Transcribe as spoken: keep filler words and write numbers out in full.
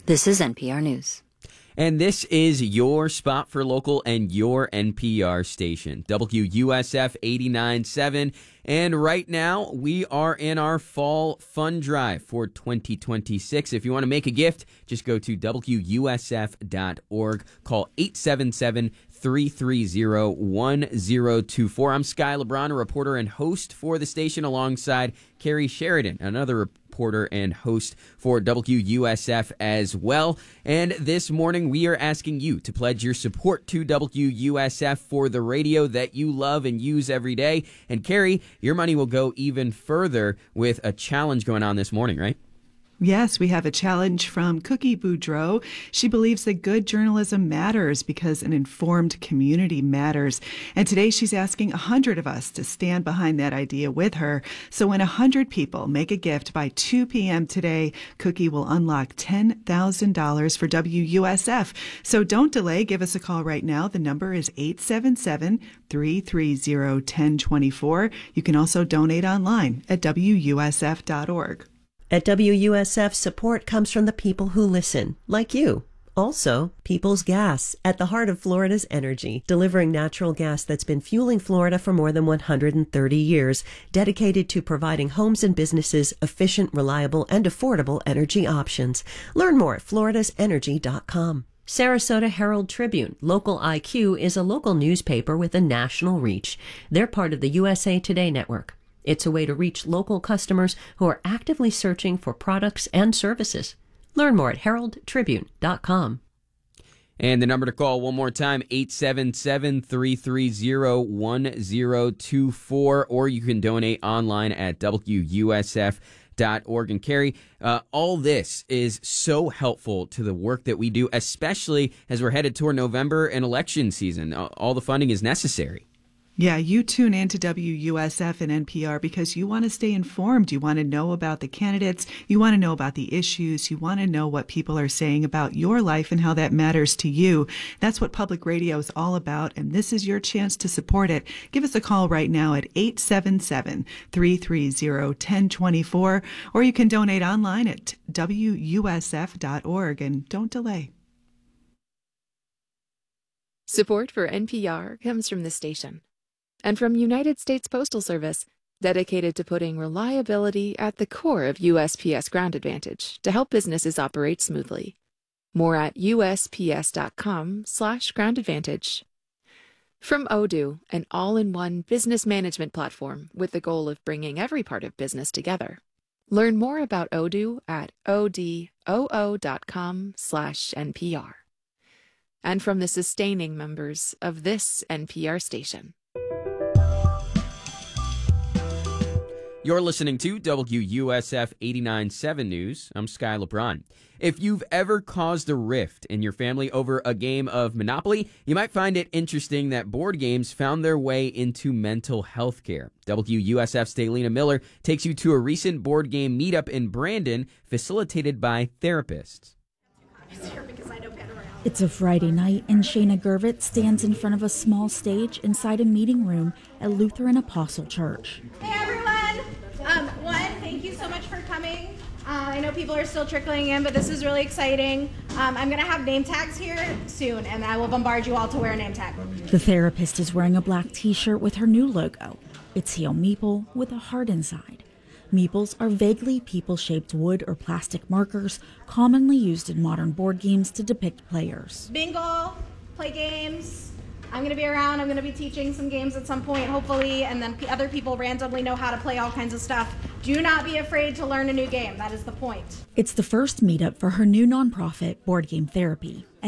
This is N P R News. And this is your spot for local and your N P R station, W U S F eighty-nine point seven. And right now, we are in our fall fund drive for twenty twenty-six. If you want to make a gift, just go to W U S F dot org. Call eight seven seven, three three zero, one zero two four. I'm Sky LeBron, a reporter and host for the station, alongside Carrie Sheridan, another reporter and host for W U S F as well. And this morning, we are asking you to pledge your support to W U S F for the radio that you love and use every day. And Carrie, your money will go even further with a challenge going on this morning, right? Yes, we have a challenge from Cookie Boudreau. She believes that good journalism matters because an informed community matters. And today she's asking one hundred of us to stand behind that idea with her. So when one hundred people make a gift by two p.m. today, Cookie will unlock ten thousand dollars for W U S F. So don't delay. Give us a call right now. The number is eight seven seven, three three zero, one zero two four. You can also donate online at W U S F dot org. At W U S F, support comes from the people who listen, like you. Also, People's Gas, at the heart of Florida's energy, delivering natural gas that's been fueling Florida for more than one hundred thirty years, dedicated to providing homes and businesses efficient, reliable, and affordable energy options. Learn more at floridas energy dot com. Sarasota Herald Tribune, Local I Q, is a local newspaper with a national reach. They're part of the U S A Today network. It's a way to reach local customers who are actively searching for products and services. Learn more at herald tribune dot com. And the number to call one more time, eight seven seven, three three zero, one zero two four, or you can donate online at W U S F dot org. And Carrie, uh, all this is so helpful to the work that we do, especially as we're headed toward November and election season. All the funding is necessary. Yeah, you tune in to W U S F and N P R because you want to stay informed. You want to know about the candidates. You want to know about the issues. You want to know what people are saying about your life and how that matters to you. That's what public radio is all about, and this is your chance to support it. Give us a call right now at eight seven seven, three three zero, one zero two four, or you can donate online at W U S F dot org, and don't delay. Support for N P R comes from the station and from United States Postal Service, dedicated to putting reliability at the core of U S P S Ground Advantage to help businesses operate smoothly. More at U S P S dot com slash ground advantage. From Odoo, an all-in-one business management platform with the goal of bringing every part of business together. Learn more about Odoo at odoo dot com slash N P R. And from the sustaining members of this N P R station. You're listening to W U S F eighty-nine point seven News. I'm Sky LeBron. If you've ever caused a rift in your family over a game of Monopoly, you might find it interesting that board games found their way into mental health care. W U S F's Daylina Miller takes you to a recent board game meetup in Brandon, facilitated by therapists. It's a Friday night, and Shayna Gervitz stands in front of a small stage inside a meeting room at Lutheran Apostle Church. Hey everyone! Um, one, thank you so much for coming. Uh, I know people are still trickling in, but this is really exciting. Um, I'm going to have name tags here soon, and I will bombard you all to wear a name tag. The therapist is wearing a black t-shirt with her new logo. It's Heal Meeple with a heart inside. Meeples are vaguely people-shaped wood or plastic markers commonly used in modern board games to depict players. Bingo, play games. I'm going to be around. I'm going to be teaching some games at some point, hopefully, and then other people randomly know how to play all kinds of stuff. Do not be afraid to learn a new game. That is the point. It's the first meetup for her new nonprofit, Board Game Therapy.